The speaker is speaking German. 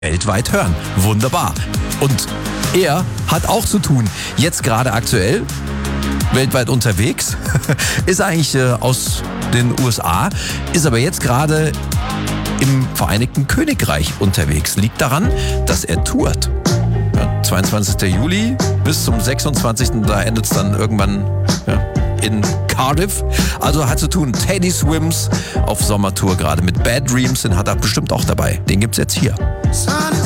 weltweit hören. Wunderbar. Und er hat auch zu tun. Jetzt gerade aktuell, weltweit unterwegs, ist eigentlich aus den USA, ist aber jetzt gerade im Vereinigten Königreich unterwegs. Liegt daran, dass er tourt. Ja, 22. Juli bis zum 26. Da endet es dann irgendwann in Cardiff. Also hat zu tun, Teddy Swims auf Sommertour gerade mit Bad Dreams, den hat er bestimmt auch dabei. Den gibt's jetzt hier.